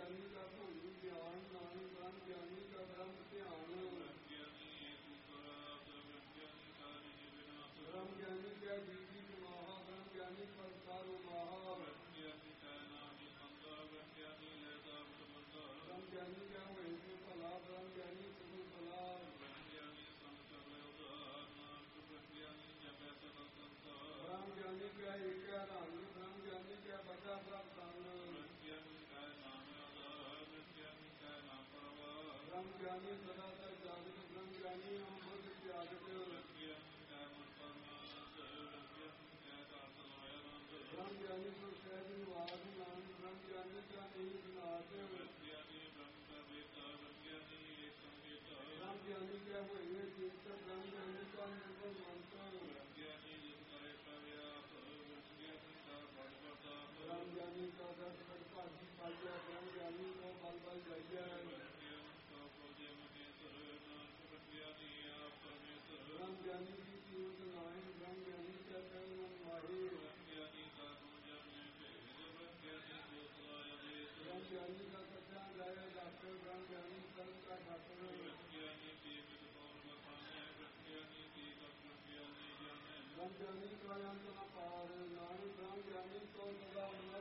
ਗਿਆਨੀ ਕਾ ਭੋਲੀ ਗਿਆਨ ਨਾਨਕ ਬ੍ਰਹਮ ਗਿਆਨੀ ਕਾ ਬ੍ਰਹਮ ਧਿਆਨ ਬ੍ਰਹਮ ਗਿਆਨੀ ਕੈ ਜੀਤੀ ਕਮਾਹਾ ਬ੍ਰਹਮ ਗਿਆਨੀ ਪਰਸਾਰ ਉਮਾਹਾ ਬ੍ਰਹਮ ਗਿਆਨੀ ਕੈ ਹੋਏ ਸੋ ਭਲਾ ਬ੍ਰਹਮ ਗਿਆਨੀ ਸੁਖ ਭਲਾ ਬ੍ਰਹਮ ਗਿਆਨੀ ਕੈ ਏਕੈ ਰੰਗ ਬ੍ਰਹਮ ਗਿਆਨੀ ਕੈ ਬਚਾ ਪ੍ਰਭ ਸੰਗ ਬ੍ਰਹਮ ਗਿਆਨੀ ਸਦਾ ਤਰ ਜਾਗਤ ਬ੍ਰਹਮ ਗਿਆਨੀ ਅੰਮ੍ਰਿਤ ਤਿਆਗਤ ਬ੍ਰਹਮ ਗਿਆਨੀ ਕੋ ਸਹਿਜ ਨਿਵਾਸ ਨਾਨਕ ਬ੍ਰਹਮ ਗਿਆਨੀ ਕਾ ਨਹੀਂ ਵਿਨਾਸ਼ ਬ੍ਰਹਮ ਗਿਆਨੀ ਕੈ ਹੋਏ ਚਿਤ ਬ੍ਰਹਮ ਗਿਆਨੀ ਕਾ ਨਿਰਭਉ ਮੰਤ ਬ੍ਰਹਮ ਗਿਆਨੀ ਕਾ ਦਸ ਬੜ ਭਾਗੀ ਪਾਈਐ ਬ੍ਰਹਮ ਗਿਆਨੀ ਕੋ ਬਲ ਬਲ ਜਾਈਐ ਬ੍ਰਹਮ ਗਿਆਨੀ ਕੀ ਕੀਮਤ ਨਾਹੀ ਬ੍ਰਹਮ ਗਿਆਨੀ ਕੈ ਕਹਿ ਮਨ ਮਾਹੀ ਬ੍ਰਹਮ ਗਿਆਨੀ ਕਾ ਸੱਚਾ ਜਾਏ ਡਾਕਟਰ ਬ੍ਰਹਮ ਗਿਆਨੀ ਸਰਬ ਕਾ ਠਾਕੁਰ ਬ੍ਰਹਮ ਗਿਆਨੀ ਕਾ ਅੰਤ ਨ ਪਾਰ ਨਾਨਕ ਬ੍ਰਹਮ ਗਿਆਨੀ ਕੋ ਸਦਾ